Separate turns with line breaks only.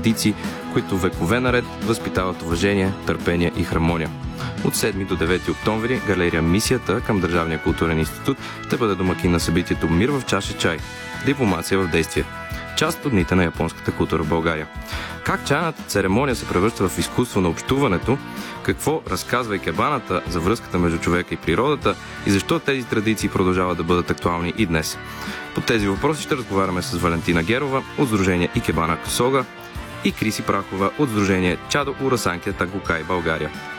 традиции, които векове наред възпитават уважение, търпение и хармония. От 7 до 9 октомври галерия Мисията към Държавния културен институт ще бъде домакин на събитието Мир в чаша чай. Дипломация в действие. Част от дните на японската култура в България. Как чайната церемония се превръща в изкуство на общуването, какво разказва икебаната за връзката между човека и природата и защо тези традиции продължават да бъдат актуални и днес. По тези въпроси ще разговаряме с Валентина Герова от Сдружение Икебана Косога и Криси Прахова от Сдружение Чадо Урасанке Такбукай България.